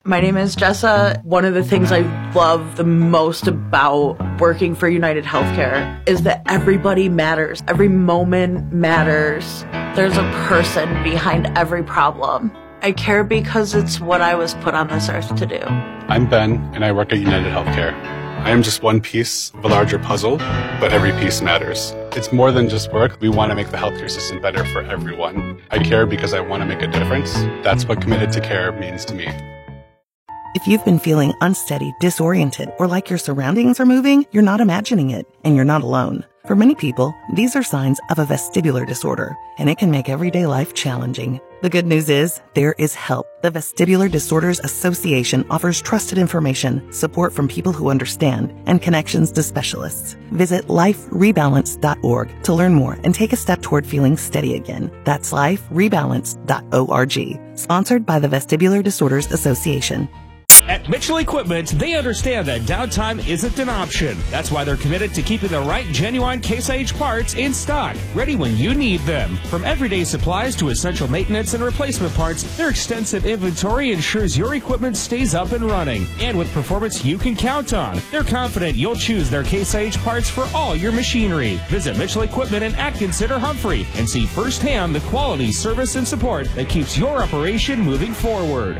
My name is Jessa. One of the things I love the most about working for United Healthcare is that everybody matters. Every moment matters. There's a person behind every problem. I care because it's what I was put on this earth to do. I'm Ben, and I work at United Healthcare. I am just one piece of a larger puzzle, but every piece matters. It's more than just work. We want to make the healthcare system better for everyone. I care because I want to make a difference. That's what committed to care means to me. If you've been feeling unsteady, disoriented, or like your surroundings are moving, you're not imagining it, and you're not alone. For many people, these are signs of a vestibular disorder, and it can make everyday life challenging. The good news is, there is help. The Vestibular Disorders Association offers trusted information, support from people who understand, and connections to specialists. Visit liferebalance.org to learn more and take a step toward feeling steady again. That's liferebalance.org. Sponsored by the Vestibular Disorders Association. At Mitchell Equipment, they understand that downtime isn't an option. That's why they're committed to keeping the right genuine Case IH parts in stock, ready when you need them. From everyday supplies to essential maintenance and replacement parts, their extensive inventory ensures your equipment stays up and running. And with performance you can count on, they're confident you'll choose their Case IH parts for all your machinery. Visit Mitchell Equipment in Atkinson or Humphrey and see firsthand the quality, service, and support that keeps your operation moving forward.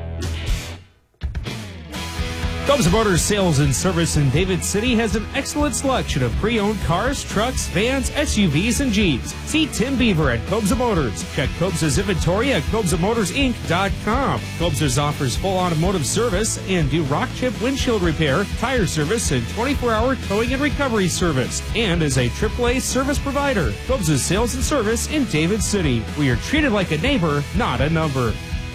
Cobes Motors Sales and Service in David City has an excellent selection of pre-owned cars, trucks, vans, SUVs, and Jeeps. See Tim Beaver at Cobes Motors. Check Cobes' inventory at CobesMotorsInc.com. Cobes offers full automotive service and do rock chip windshield repair, tire service, and 24-hour towing and recovery service. And is a AAA service provider. Cobes' Sales and Service in David City. We are treated like a neighbor, not a number.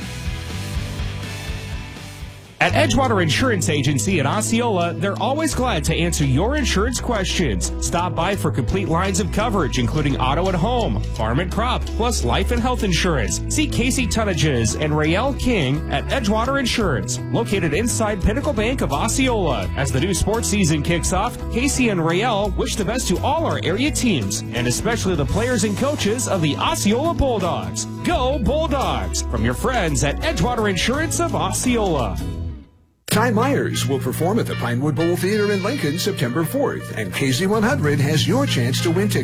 At Edgewater Insurance Agency in Osceola, they're always glad to answer your insurance questions. Stop by for complete lines of coverage, including auto and home, farm and crop, plus life and health insurance. See Casey Tunnages and Rael King at Edgewater Insurance, located inside Pinnacle Bank of Osceola. As the new sports season kicks off, Casey and Rael wish the best to all our area teams, and especially the players and coaches of the Osceola Bulldogs. Go Bulldogs! From your friends at Edgewater Insurance of Osceola. Ty Myers will perform at the Pinewood Bowl Theater in Lincoln September 4th, and KZ100 has your chance to win tickets